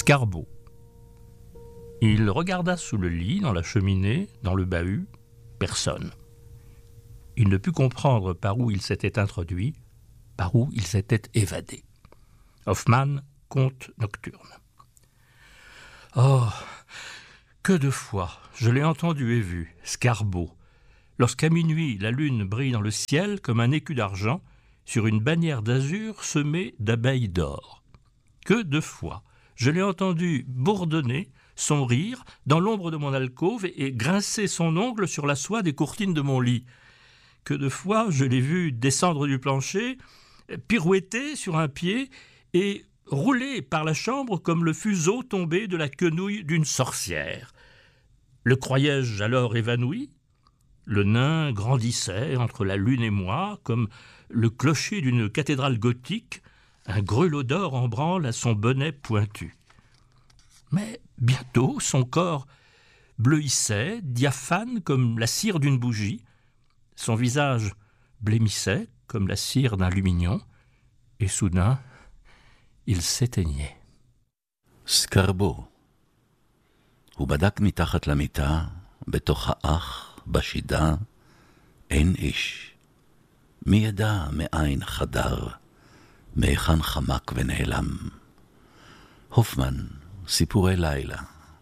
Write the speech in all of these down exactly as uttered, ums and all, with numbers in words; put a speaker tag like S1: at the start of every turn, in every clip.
S1: Scarbo. Il regarda sous le lit, dans la cheminée, dans le bahut, personne. Il ne put comprendre par où il s'était introduit, par où il s'était évadé. Hoffmann, conte nocturne. Oh, que de fois je l'ai entendu et vu, Scarbo, lorsqu'à minuit la lune brille dans le ciel comme un écu d'argent sur une bannière d'azur semée d'abeilles d'or. Que de fois je l'ai entendu bourdonner son rire dans l'ombre de mon alcôve et grincer son ongle sur la soie des courtines de mon lit. Que de fois je l'ai vu descendre du plancher, pirouetter sur un pied et rouler par la chambre comme le fuseau tombé de la quenouille d'une sorcière. Le croyais-je alors évanoui ? Le nain grandissait entre la lune et moi comme le clocher d'une cathédrale gothique, un grelot d'or en branle à son bonnet pointu. Mais bientôt son corps bleuissait, diaphane comme la cire d'une bougie, son visage blêmissait comme la cire d'un lumignon, et soudain il s'éteignait.
S2: סקרבו. הוא בדק מתחת למיטה, בתוך האח, בשידה, אין איש. מי ידע מאין חדר, מהיכן חמק ונעלם. הופמן, סיפורי לילה.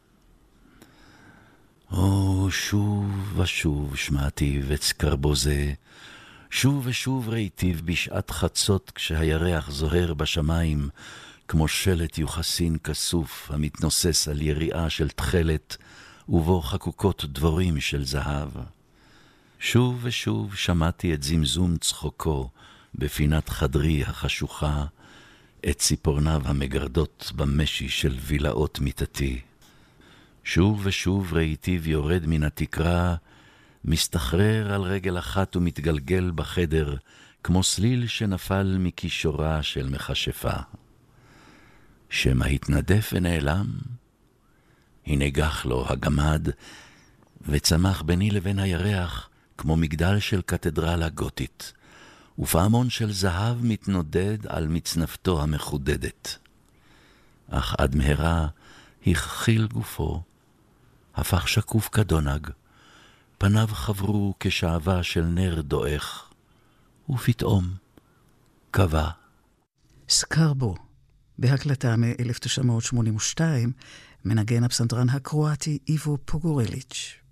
S2: או, שוב ושוב שמעתיו את סקרבו זה, שוב ושוב ראיתיו בשעת חצות כשהירח זוהר בשמיים, כמו שלט יוחסין כסוף המתנוסס על יריעה של תחלת, ובו חקוקות דבורים של זהב. שוב ושוב שמעתי את זמזום צחוקו בפינת חדרי החשוכה, את ציפורניו המגרדות במשי של וילאות מיטתי. שוב ושוב ראיתיו יורד מן התקרה, מסתחרר על רגל אחת ומתגלגל בחדר, כמו סליל שנפל מכישורה של מכשפה. שמה התנדף ונעלם, הנגח לו הגמד, וצמח ביני לבין הירח, כמו מגדל של קתדרלה גותית, ופעמון של זהב מתנודד על מצנפתו המחודדת. אך עד מהרה הכחיל גופו, הפך שקוף כדונג, פניו חברו כשעבה של נר דועך, ופתאום קבע.
S3: סקרבו, בהקלטה מ-אלף תשע מאות שמונים ושתיים, מנגן הפסנתרן הקרואטי איבו פוגורליץ'.